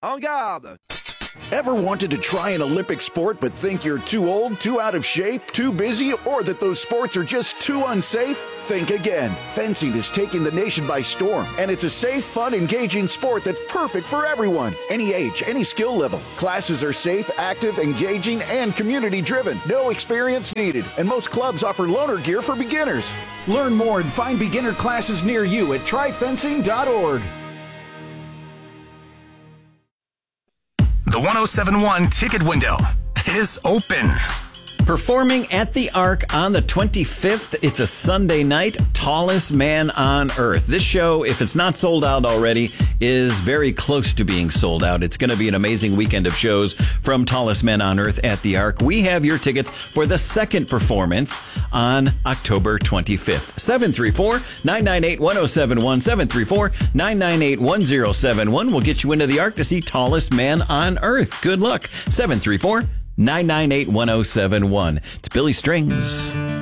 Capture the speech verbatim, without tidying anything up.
En garde! Ever wanted to try an Olympic sport but think you're too old, too out of shape, too busy, or that those sports are just too unsafe? Think again. Fencing is taking the nation by storm, and it's a safe, fun, engaging sport that's perfect for everyone. Any age, any skill level. Classes are safe, active, engaging, and community-driven. No experience needed, and most clubs offer loaner gear for beginners. Learn more and find beginner classes near you at try fencing dot org. The one oh seven point one ticket window is open. Performing at the Ark on the twenty-fifth. It's a Sunday night. Tallest Man on Earth. This show, if it's not sold out already, is very close to being sold out. It's going to be an amazing weekend of shows from Tallest Man on Earth at the Ark. We have your tickets for the second performance on October twenty-fifth. seven three four, nine nine eight, one oh seven one. seven three four, nine nine eight, one oh seven one. We'll get you into the Ark to see Tallest Man on Earth. Good luck. seven three four, nine nine eight, one oh seven one. It's Billy Strings.